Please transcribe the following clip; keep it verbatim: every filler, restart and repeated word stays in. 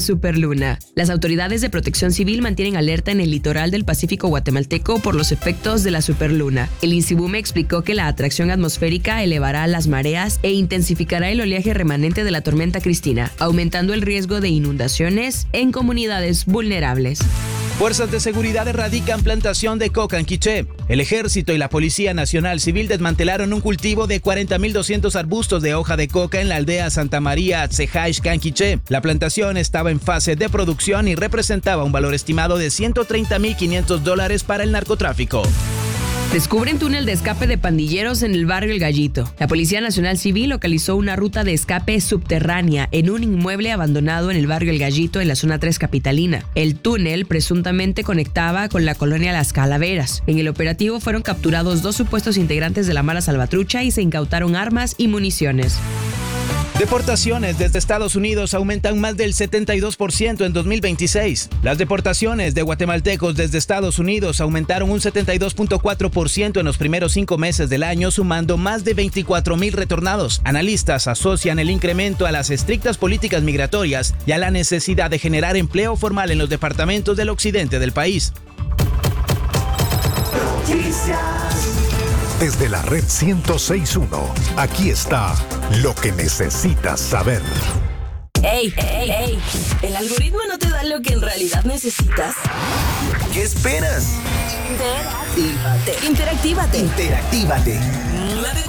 superluna. Las autoridades de protección civil mantienen alerta en el litoral del Pacífico guatemalteco por los efectos de la superluna. El INCIBUME explicó que la atracción atmosférica elevará las mareas e intensificará el oleaje remanente de la tormenta Cristina, aumentando el riesgo de inundaciones en comunidades vulnerables. Fuerzas de seguridad erradican plantación de coca en Quiché. El Ejército y la Policía Nacional Civil desmantelaron un cultivo de cuarenta mil doscientos arbustos de hoja de coca en la aldea Santa María Atzejaixca en Quiché. La plantación estaba en fase de producción y representaba un valor estimado de ciento treinta mil quinientos dólares para el narcotráfico. Descubren túnel de escape de pandilleros en el barrio El Gallito. La Policía Nacional Civil localizó una ruta de escape subterránea en un inmueble abandonado en el barrio El Gallito en la zona tres capitalina. El túnel presuntamente conectaba con la colonia Las Calaveras. En el operativo fueron capturados dos supuestos integrantes de la Mara Salvatrucha y se incautaron armas y municiones. Deportaciones desde Estados Unidos aumentan más del setenta y dos por ciento en dos mil veintiséis. Las deportaciones de guatemaltecos desde Estados Unidos aumentaron un setenta y dos punto cuatro por ciento en los primeros cinco meses del año, sumando más de veinticuatro mil retornados. Analistas asocian el incremento a las estrictas políticas migratorias y a la necesidad de generar empleo formal en los departamentos del occidente del país. Desde la red ciento seis punto uno, aquí está lo que necesitas saber. Ey, ey, ey, ¿el algoritmo no te da lo que en realidad necesitas? ¿Qué esperas? Interactívate. Interactívate. Interactívate.